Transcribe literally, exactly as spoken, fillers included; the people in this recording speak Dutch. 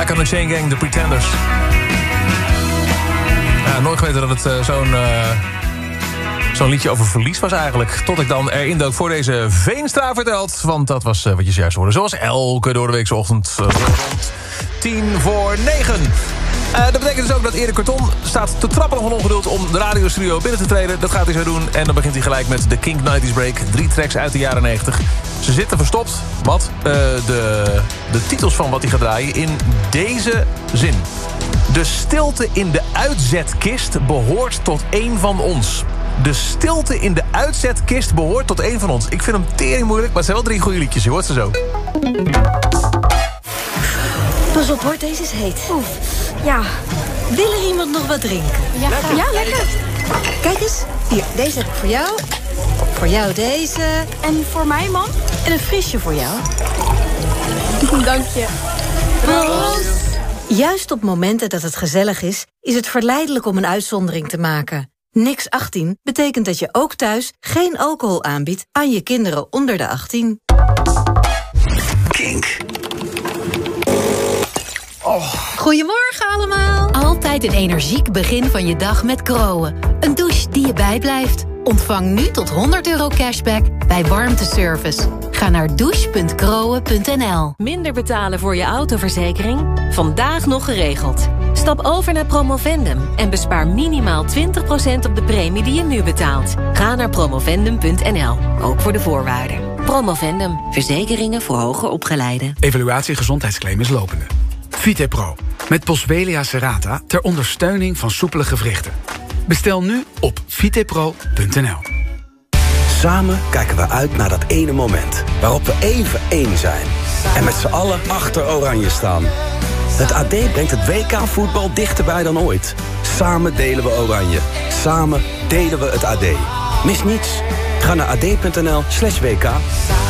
Back on the Chain Gang, The Pretenders. Ja, nooit geweten dat het uh, zo'n... Uh, zo'n liedje over verlies was eigenlijk. Tot ik dan erin dook voor deze Veenstra verteld. Want dat was uh, wat je zojuist hoorde. Zoals elke doordeweekse ochtend uh, rond tien voor negen. Uh, dat betekent dus ook dat Erik Kortom staat te trappen van ongeduld om de radiostudio binnen te treden. Dat gaat hij zo doen. En dan begint hij gelijk met de Kink nineties Break. Drie tracks uit de jaren negentig. Ze zitten verstopt, wat uh, de, de titels van wat hij gaat draaien, in deze zin. De stilte in de uitzetkist behoort tot één van ons. De stilte in de uitzetkist behoort tot één van ons. Ik vind hem tering moeilijk, maar het zijn wel drie goede liedjes. Je hoort ze zo. Pas op hoor, deze is heet. Oef. Ja. Wil er iemand nog wat drinken? Ja, lekker. Ja, lekker. Kijk eens. Hier, deze heb ik voor jou. Voor jou deze. En voor mij, man? En een frisje voor jou. Dank je. Proost. Juist op momenten dat het gezellig is, is het verleidelijk om een uitzondering te maken. Niks achttien betekent dat je ook thuis geen alcohol aanbiedt aan je kinderen onder de achttien. Kink. Oh. Goedemorgen allemaal. Altijd een energiek begin van je dag met Kroon. Een douche die je bijblijft. Ontvang nu tot honderd euro cashback bij warmteservice. Ga naar douche punt kroon punt n l. Minder betalen voor je autoverzekering? Vandaag nog geregeld. Stap over naar Promovendum en bespaar minimaal twintig procent op de premie die je nu betaalt. Ga naar promovendum punt n l, ook voor de voorwaarden. Promovendum, verzekeringen voor hoger opgeleiden. Evaluatie gezondheidsclaim is lopende. Vitepro, met Boswellia serrata ter ondersteuning van soepele gewrichten. Bestel nu op vitepro punt n l. Samen kijken we uit naar dat ene moment waarop we even één zijn. En met z'n allen achter Oranje staan. Het A D brengt het W K-voetbal dichterbij dan ooit. Samen delen we Oranje. Samen delen we het A D. Mis niets. Ga naar a d punt n l slash w k.